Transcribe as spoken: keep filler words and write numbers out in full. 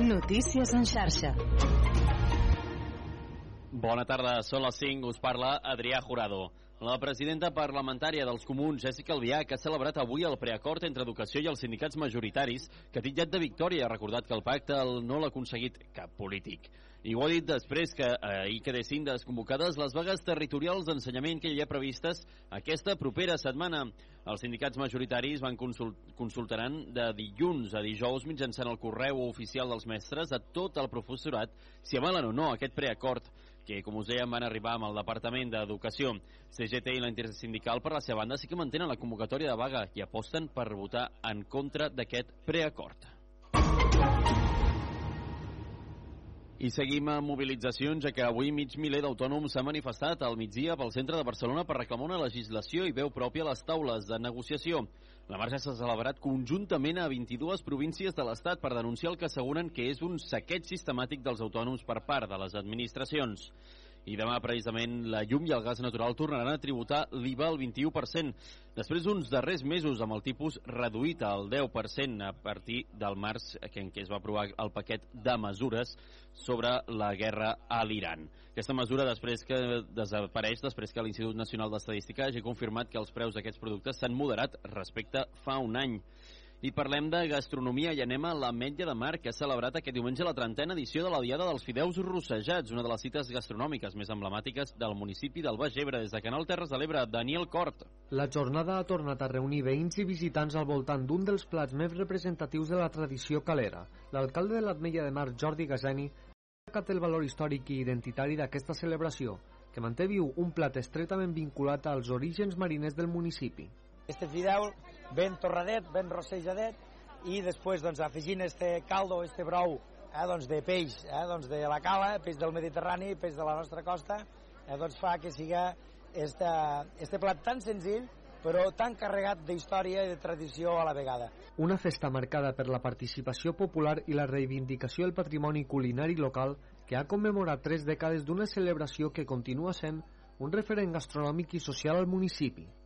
Notícies en xarxa. Bona tarda, són les cinc, us parla Adrià Jurado. La presidenta parlamentària dels Comuns, Jessica Albiach, ha celebrat avui el preacord entre Educació i els sindicats majoritaris que ha titllat de victòria. Ha recordat que el pacte no l'ha aconseguit cap polític. I ho ha dit després que ahir quedessin desconvocades les vagues territorials d'ensenyament que hi ha previstes aquesta propera setmana. Els sindicats majoritaris van consult consultaran de dilluns a dijous mitjançant el correu oficial dels mestres a tot el professorat si avalen o no aquest preacord, que, com us dèiem, van arribar amb el Departament d'Educació. C G T i la Intersindical, per la seva banda, sí que mantenen la convocatòria de vaga i aposten per votar en contra d'aquest preacord. I seguim amb mobilitzacions, ja que avui mig miler d'autònoms s'ha manifestat al migdia pel centre de Barcelona per reclamar una legislació i veu pròpia a les taules de negociació. La marxa s'ha celebrat conjuntament a vint-i-dues províncies de l'Estat per denunciar el que asseguren que és un saqueig sistemàtic dels autònoms per part de les administracions. I demà, precisament, la llum i el gas natural tornaran a tributar l'I V A al vint-i-u per cent, després d'uns darrers mesos amb el tipus reduït al deu per cent a partir del març, en què es va aprovar el paquet de mesures sobre la guerra a l'Iran. Aquesta mesura després que desapareix després que l'Institut Nacional d'Estadística hagi confirmat que els preus d'aquests productes s'han moderat respecte fa un any. I parlem de gastronomia i anem a l'Ametlla de Mar, que ha celebrat aquest diumenge la trentena edició de la Diada dels Fideus Rossejats, una de les cites gastronòmiques més emblemàtiques del municipi del Baix Ebre. Des de Canal Terres de l'Ebre, Daniel Cort. La jornada ha tornat a reunir veïns i visitants al voltant d'un dels plats més representatius de la tradició calera. L'alcalde de l'Ametlla de Mar, Jordi Gaseni, ha destacat el valor històric i identitari d'aquesta celebració, que manté viu un plat estretament vinculat als orígens mariners del municipi. Este fideu ben torradet, ben rossejadet, i després doncs, afegint este caldo, este brou eh, doncs, de peix, eh, doncs, de la cala, peix del Mediterrani, peix de la nostra costa, eh, doncs fa que siga este, este plat tan senzill però tan carregat d'història i de tradició a la vegada. Una festa marcada per la participació popular i la reivindicació del patrimoni culinari local que ha commemorat tres dècades d'una celebració que continua sent un referent gastronòmic i social al municipi.